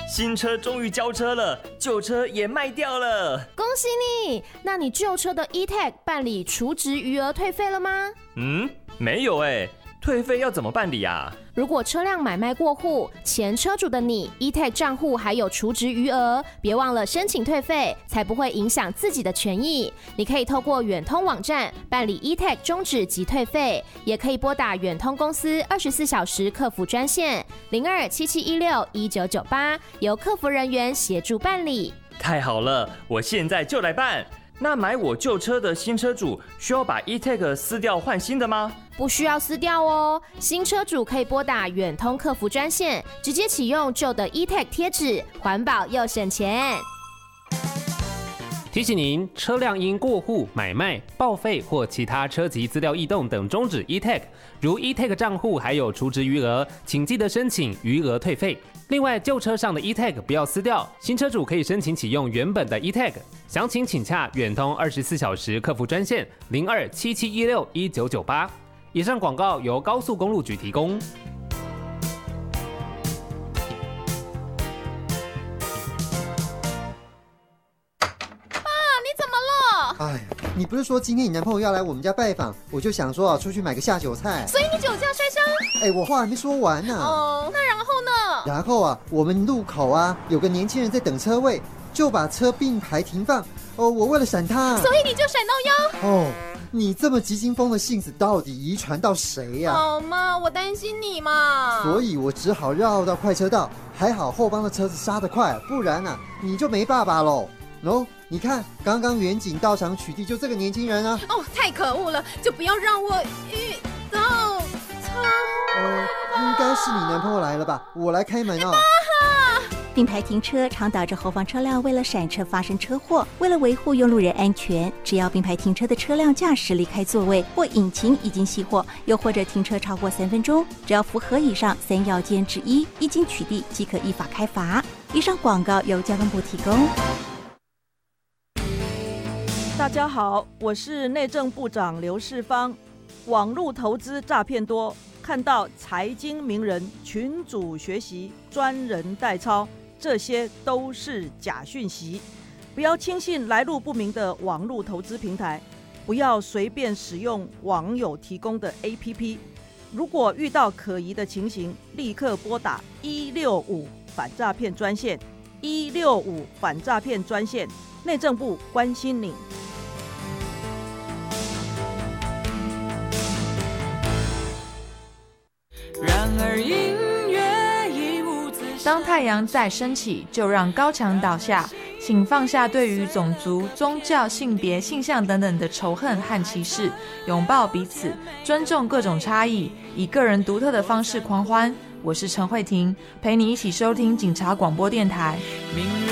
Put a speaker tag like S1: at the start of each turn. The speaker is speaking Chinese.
S1: 新车终于交车了，旧车也卖掉了。
S2: 恭喜你！那你旧车的 E-Tag 办理除值余额退费了吗？
S1: 没有欸。退费要怎么办理啊？
S2: 如果车辆买卖过户，前车主的你 E-Tag 账户还有除值余额，别忘了申请退费，才不会影响自己的权益。你可以透过远通网站办理 E-Tag 终止及退费，也可以拨打远通公司24小时客服专线0277161998，由客服人员协助办理。
S1: 太好了，我现在就来办。那买我旧车的新车主需要把 E-Tag 撕掉换新的吗？
S2: 不需要撕掉哦，新车主可以拨打远通客服专线，直接启用旧的 E-Tag 贴纸，环保又省钱。
S3: 提醒您，车辆因过户、买卖、报废或其他车籍资料异动等终止 E-Tag， 如 E-Tag 账户还有除值余额，请记得申请余额退费。另外，旧车上的 E-Tag 不要撕掉，新车主可以申请启用原本的 E-Tag。详情请洽远通24小时客服专线0277161998。以上广告由高速公路局提供。
S4: 哎，你不是说今天你男朋友要来我们家拜访，我就想说出去买个下酒菜。
S5: 所以你酒驾摔伤？
S4: 哎，我话还没说完呢。
S5: 哦，那然后呢？
S4: 然后我们路口有个年轻人在等车位，就把车并排停放。我为了闪他，
S5: 所以你就闪到腰。
S4: 你这么急惊风的性子到底遗传到谁呀？
S5: 好嘛，我担心你嘛。
S4: 所以我只好绕到快车道，还好后方的车子刹得快，不然你就没爸爸喽。你看，刚刚远警到场取缔，就这个年轻人啊！
S5: 太可恶了，就不要让我遇到车。
S4: 应该是你男朋友来了吧？我来开门
S6: 并排停车常导致后方车辆为了闪车发生车祸。为了维护用路人安全，只要并排停车的车辆驾驶离开座位，或引擎已经熄火，又或者停车超过3分钟，只要符合以上3要件之一，一经取缔即可依法开罚。以上广告由交通部提供。
S7: 大家好，我是内政部长刘世芳。网络投资诈骗多，看到财经名人群组学习、专人代操，这些都是假讯息。不要轻信来路不明的网络投资平台，不要随便使用网友提供的 APP。如果遇到可疑的情形，立刻拨打165反诈骗专线，165反诈骗专线，内政部关心你。
S8: 当太阳再升起，就让高墙倒下。请放下对于种族、宗教、性别、性向等等的仇恨和歧视，拥抱彼此，尊重各种差异，以个人独特的方式狂欢。我是陈慧婷，陪你一起收听警察广播电台。